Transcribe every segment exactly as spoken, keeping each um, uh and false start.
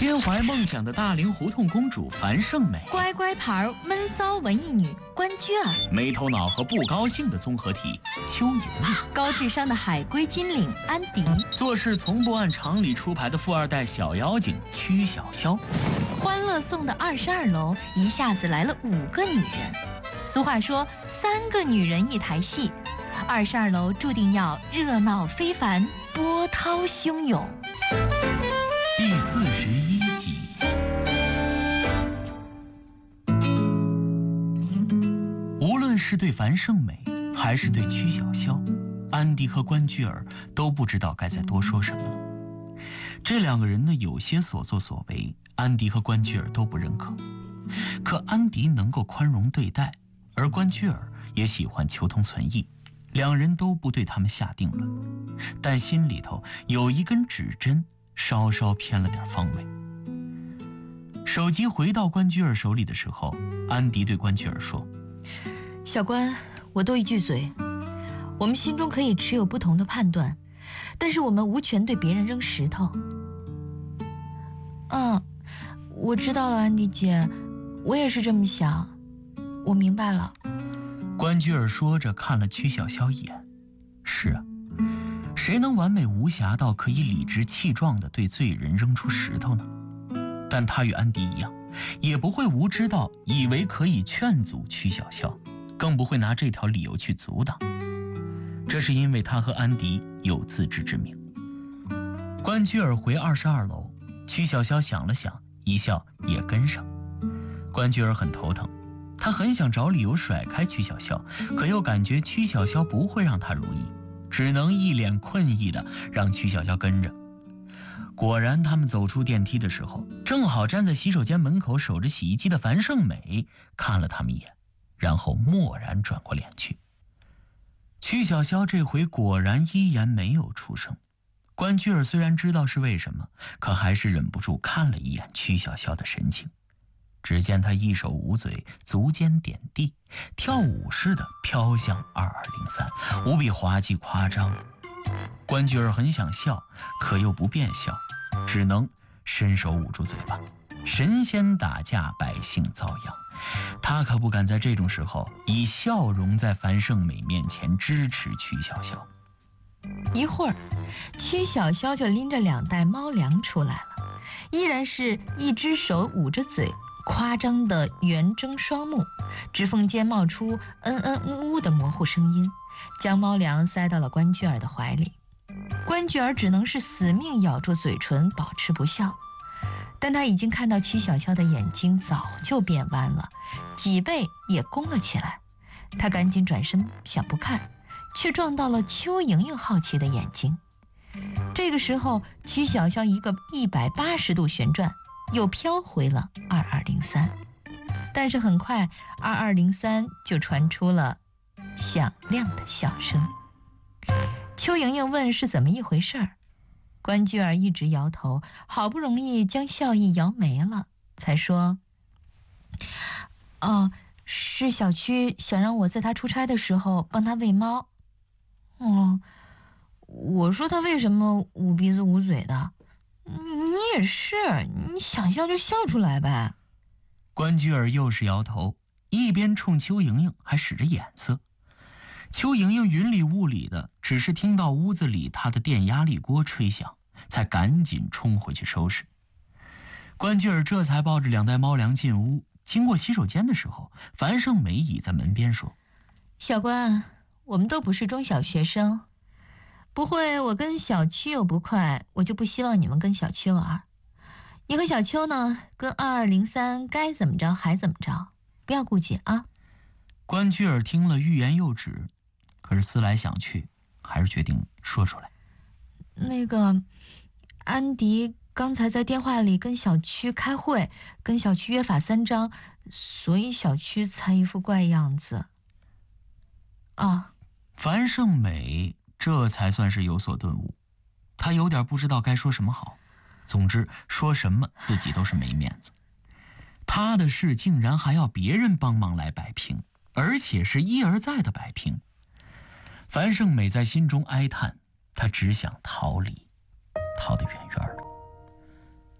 天怀梦想的大龄胡同公主樊胜美， 乖乖牌闷骚文艺女关雎尔， 没头脑和不高兴的综合体邱莹莹， 高智商的海归金领安迪， 做事从不按常理出牌的富二代小妖精曲筱绡。 欢乐颂的二十二楼一下子来了五个女人。俗话说，三个女人一台戏，二十二楼注定要热闹非凡，波涛汹涌。 第四十一集。无论是对樊胜美，还是对曲筱绡，安迪和关雎尔都不知道该再多说什么了。这两个人的有些所作所为，安迪和关雎尔都不认可。可安迪能够宽容对待，而关雎尔也喜欢求同存异，两人都不对他们下定论，但心里头有一根指针稍稍偏了点方位。手机回到关雎尔手里的时候，安迪对关雎尔说： 小关，我多一句嘴，我们心中可以持有不同的判断，但是我们无权对别人扔石头。嗯，我知道了，安迪姐，我也是这么想，我明白了。 关雎尔说着看了曲筱绡一眼。是啊，谁能完美无瑕到可以理直气壮地对罪人扔出石头呢？但他与安迪一样，也不会无知到以为可以劝阻曲筱绡，更不会拿这条理由去阻挡。这是因为他和安迪有自知之明。关雎尔回二十二楼，曲筱绡想了想，一笑也跟上。关雎尔很头疼，他很想找理由甩开曲筱绡，可又感觉曲筱绡不会让他如意，只能一脸困意的让曲筱绡跟着。果然，他们走出电梯的时候，正好站在洗手间门口守着洗衣机的樊胜美看了他们一眼，然后默然转过脸去。曲筱绡这回果然依言没有出声。关雎尔虽然知道是为什么，可还是忍不住看了一眼曲筱绡的神情。只见他一手捂嘴，足尖点地，跳舞似的飘向二二零三，无比滑稽夸张。关雎尔很想笑，可又不便笑，只能伸手捂住嘴巴。神仙打架，百姓遭殃，他可不敢在这种时候以笑容在樊胜美面前支持曲筱绡。 一会儿，曲筱绡就拎着两袋猫粮出来了，依然是一只手捂着嘴，夸张的圆睁双目，指缝间冒出嗯嗯呜呜的模糊声音，将猫粮塞到了关雎尔的怀里。关雎尔只能是死命咬住嘴唇，保持不笑。但他已经看到曲筱绡的眼睛早就变弯了，脊背也弓了起来。他赶紧转身想不看，却撞到了邱莹莹好奇的眼睛。这个时候，曲筱绡一个一百八十度旋转，又飘回了二二零三。但是很快，二二零三就传出了响亮的笑声。邱莹莹问是怎么一回事儿，关雎尔一直摇头，好不容易将笑意摇没了，才说：哦，是小区想让我在他出差的时候帮他喂猫。哦，我说他为什么捂鼻子捂嘴的？你也是，你想笑就笑出来呗。 关雎尔又是摇头，一边冲邱莹莹还使着眼色。邱莹莹云里雾里的，只是听到屋子里她的电压力锅吹响，才赶紧冲回去收拾。关雎尔这才抱着两袋猫粮进屋。经过洗手间的时候，樊胜美倚在门边说： 小关，我们都不是中小学生，不会我跟小区有不快，我就不希望你们跟小区玩。你和小秋呢，跟二二零三该怎么着还怎么着，不要顾忌啊。 关雎尔听了欲言又止，可是思来想去，还是决定说出来。 那个安迪刚才在电话里跟小区开会，跟小区约法三章，所以小区才一副怪样子。啊， 樊胜美这才算是有所顿悟，她有点不知道该说什么好。总之说什么自己都是没面子。她的事竟然还要别人帮忙来摆平，而且是一而再的摆平。樊胜美在心中哀叹，她只想逃离，逃得远远的。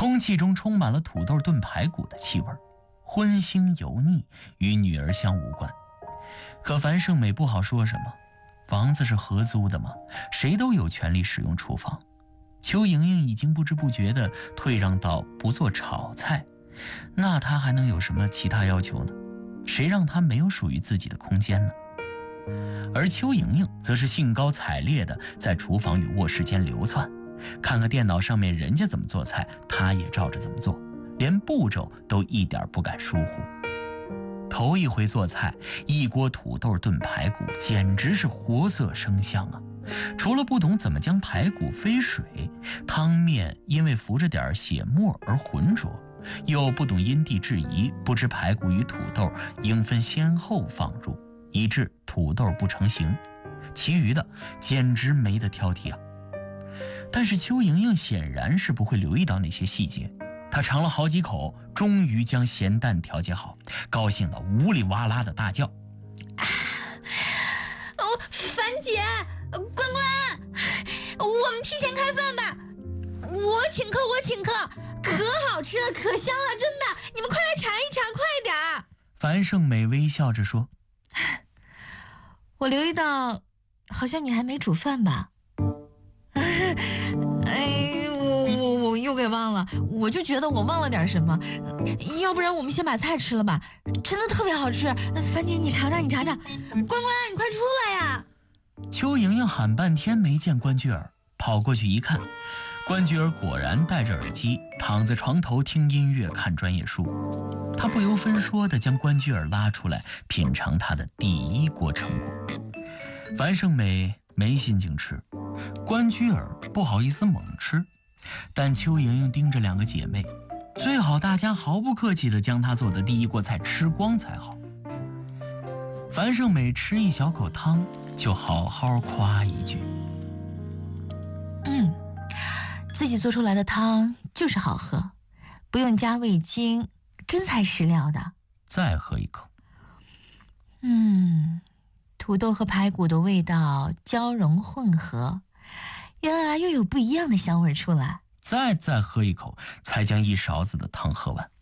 空气中充满了土豆炖排骨的气味，荤腥油腻，与女儿香无关。可樊胜美不好说什么，房子是合租的嘛，谁都有权利使用厨房。邱莹莹已经不知不觉地退让到不做炒菜，那她还能有什么其他要求呢？谁让她没有属于自己的空间呢？而邱莹莹则是兴高采烈地在厨房与卧室间流窜，看看电脑上面人家怎么做菜，她也照着怎么做，连步骤都一点不敢疏忽。头一回做菜，一锅土豆炖排骨简直是活色生香啊！除了不懂怎么将排骨飞水，汤面因为浮着点血沫而浑浊，又不懂因地制宜，不知排骨与土豆应分先后放入，以致土豆不成形，其余的简直没得挑剔啊！但是邱莹莹显然是不会留意到那些细节，她尝了好几口，终于将咸淡调节好，高兴得呜里哇啦的大叫： 啊哦，樊姐，关关，我们提前开饭吧，我请客，我请客，可好吃了，可香了，真的，你们快来尝一尝，快点儿。 樊胜美微笑着说： 我留意到，好像你还没煮饭吧？哎，我我我又给忘了，我就觉得我忘了点什么，要不然我们先把菜吃了吧，真的特别好吃。樊姐，你尝尝，你尝尝，关关，你快出来呀！ 邱莹莹喊半天没见关雎尔，跑过去一看，关雎尔果然戴着耳机，躺在床头听音乐看专业书。她不由分说地将关雎尔拉出来品尝她的第一锅成果。樊胜美没心情吃，关雎尔不好意思猛吃，但邱莹莹盯着两个姐妹，最好大家毫不客气地将她做的第一锅菜吃光才好。樊胜美吃一小口汤，就好好夸一句： 嗯，自己做出来的汤就是好喝，不用加味精，真材实料的。 再喝一口。 嗯，土豆和排骨的味道交融混合，原来又有不一样的香味出来。 再再喝一口，才将一勺子的汤喝完。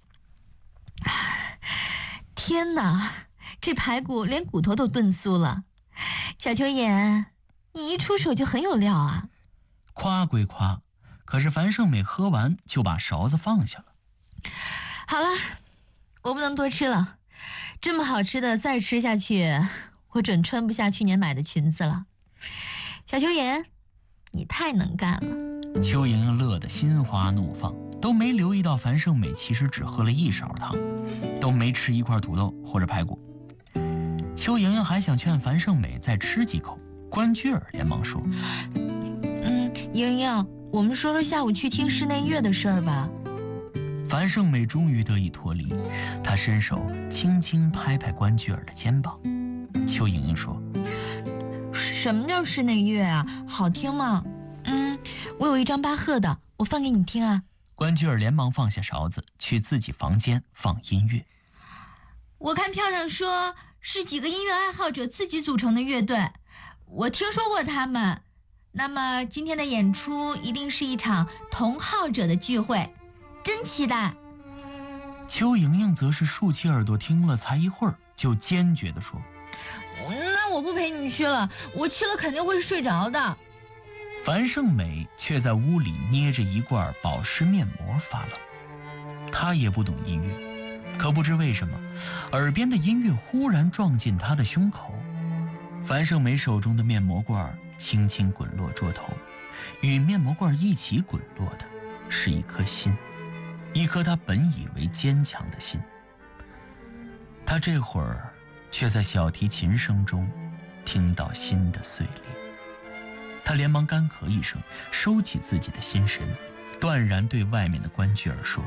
天哪，这排骨连骨头都炖酥了。小秋妍，你一出手就很有料啊。 夸归夸，可是樊胜美喝完就把勺子放下了。 好了，我不能多吃了，这么好吃的再吃下去，我准穿不下去年买的裙子了。小秋妍，你太能干了。 邱莹莹乐得心花怒放，都没留意到樊胜美其实只喝了一勺汤，都没吃一块土豆或者排骨。邱莹莹还想劝樊胜美再吃几口，关雎尔连忙说： 嗯，莹莹，我们说说下午去听室内乐的事儿吧。 樊胜美终于得以脱离，她伸手轻轻拍拍关雎尔的肩膀。邱莹莹说： 什么叫室内乐啊？好听吗？嗯，我有一张巴赫的，我放给你听啊。 关雎尔连忙放下勺子，去自己房间放音乐。 我看票上说是几个音乐爱好者自己组成的乐队，我听说过他们。那么今天的演出一定是一场同好者的聚会，真期待。 邱莹莹则是竖起耳朵听了才一会儿，就坚决地说： 那我不陪你去了，我去了肯定会睡着的。 樊胜美却在屋里捏着一罐保湿面膜发冷。她也不懂音乐，可不知为什么，耳边的音乐忽然撞进她的胸口。樊胜美手中的面膜罐轻轻滚落桌头，与面膜罐一起滚落的是一颗心，一颗她本以为坚强的心。她这会儿却在小提琴声中听到心的碎裂。他连忙干咳一声，收起自己的心神，断然对外面的关雎尔说：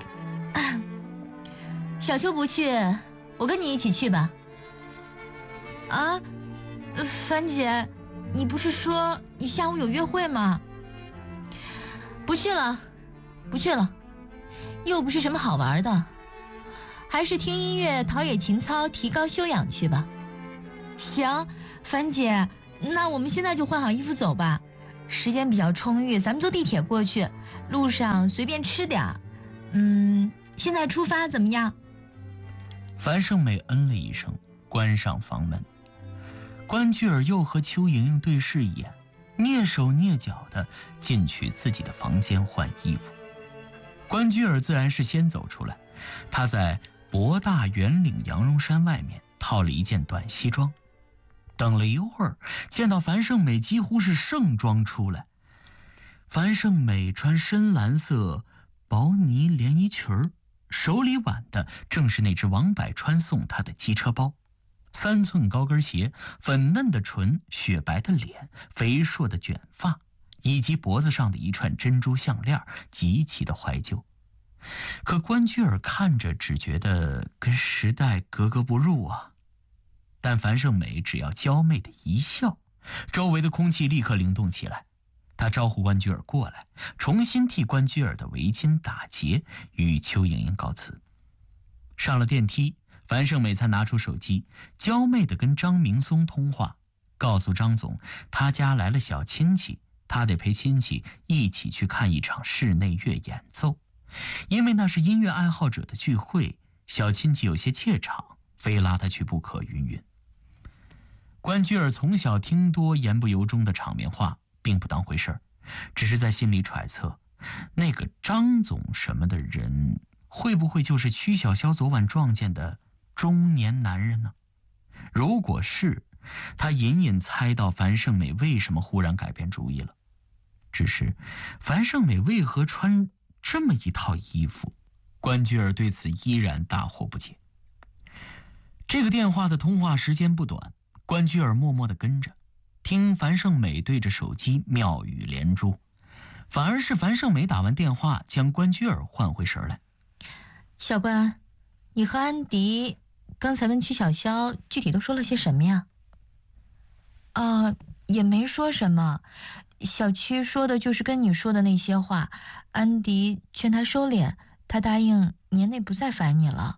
小秋不去，我跟你一起去吧。啊，樊姐，你不是说你下午有约会吗？不去了，不去了，又不是什么好玩的，还是听音乐陶冶情操，提高修养去吧。行，樊姐，那我们现在就换好衣服走吧，时间比较充裕，咱们坐地铁过去，路上随便吃点儿， 嗯，现在出发怎么样？ 樊胜美嗯了一声，关上房门。关雎尔又和邱莹莹对视一眼，蹑手蹑脚地进去自己的房间换衣服。关雎尔自然是先走出来，他在博大圆领羊绒衫外面套了一件短西装。等了一会儿，见到樊胜美几乎是盛装出来。樊胜美穿深蓝色薄呢连衣裙儿，手里挽的正是那只王百川送她的机车包。三寸高跟鞋，粉嫩的唇，雪白的脸，肥硕的卷发，以及脖子上的一串珍珠项链，极其的怀旧。可关雎尔看着只觉得跟时代格格不入啊。但樊胜美只要娇媚的一笑，周围的空气立刻灵动起来。他招呼关雎尔过来，重新替关雎尔的围巾打结，与邱莹莹告辞。上了电梯，樊胜美才拿出手机，娇媚地跟张明松通话，告诉张总他家来了小亲戚，他得陪亲戚一起去看一场室内乐演奏。因为那是音乐爱好者的聚会，小亲戚有些怯场，非拉他去不可，云云。关雎尔从小听多言不由衷的场面话，并不当回事儿，只是在心里揣测，那个张总什么的人，会不会就是曲筱绡昨晚撞见的中年男人呢？如果是，他隐隐猜到樊胜美为什么忽然改变主意了。只是樊胜美为何穿这么一套衣服，关雎尔对此依然大惑不解。这个电话的通话时间不短，关雎尔默默地跟着，听樊胜美对着手机妙语连珠。反而是樊胜美打完电话，将关雎尔唤回神来。 小关，你和安迪刚才跟曲筱绡具体都说了些什么呀？啊，也没说什么，小曲说的就是跟你说的那些话。安迪劝他收敛，他答应年内不再烦你了。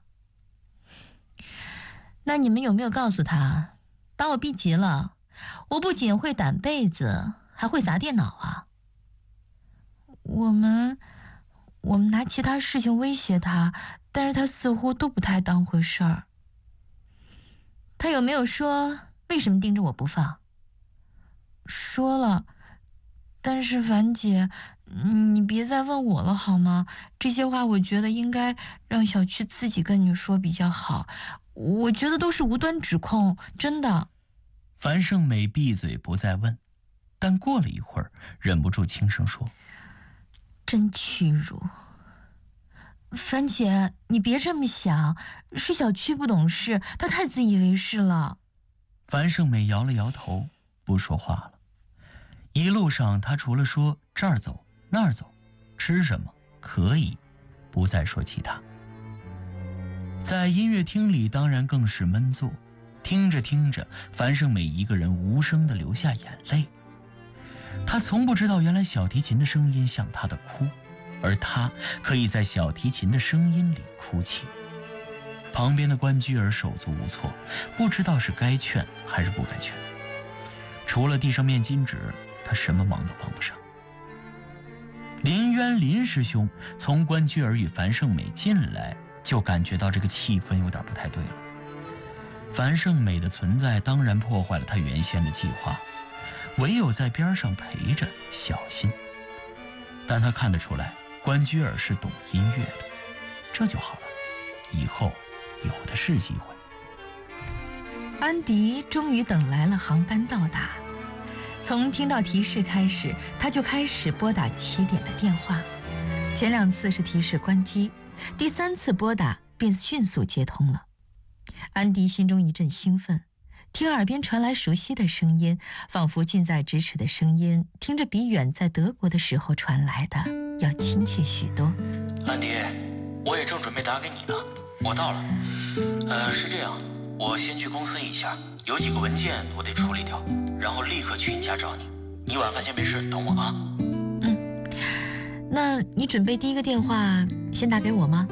那你们有没有告诉他，把我逼急了，我不仅会掸被子，还会砸电脑啊？我们我们拿其他事情威胁他，但是他似乎都不太当回事儿。他有没有说为什么盯着我不放？说了，但是樊姐，你别再问我了好吗？这些话我觉得应该让小曲自己跟你说比较好。我觉得都是无端指控，真的。 樊胜美闭嘴不再问，但过了一会儿，忍不住轻声说：“ 真屈辱。樊姐，你别这么想，是小曲不懂事，她太自以为是了。” 樊胜美摇了摇头，不说话了。一路上，她除了说这儿走那儿走，吃什么可以，不再说其他。在音乐厅里，当然更是闷坐，听着听着，樊胜美一个人无声地流下眼泪。她从不知道，原来小提琴的声音像她的哭，而她可以在小提琴的声音里哭泣。旁边的关雎尔手足无措，不知道是该劝还是不该劝。除了递上面巾纸，他什么忙都帮不上。林渊林师兄从关雎尔与樊胜美进来，就感觉到这个气氛有点不太对了。樊胜美的存在当然破坏了他原先的计划，唯有在边上陪着小心。但他看得出来，关雎尔是懂音乐的，这就好了，以后有的是机会。 安迪终于等来了航班到达，从听到提示开始，他就开始拨打起点的电话。前两次是提示关机，第三次拨打便迅速接通了。安迪心中一阵兴奋，听耳边传来熟悉的声音，仿佛近在咫尺的声音，听着比远在德国的时候传来的要亲切许多。 安迪，我也正准备打给你呢，我到了。呃，是这样，我先去公司一下，有几个文件我得处理掉，然后立刻去你家找你。你晚饭先没事等我啊。 嗯，那你准备第一个电话先打给我吗？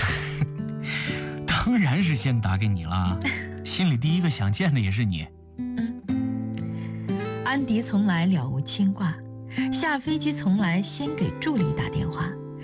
当然是先打给你啦，心里第一个想见的也是你。 嗯，安迪从来了无牵挂，下飞机从来先给助理打电话。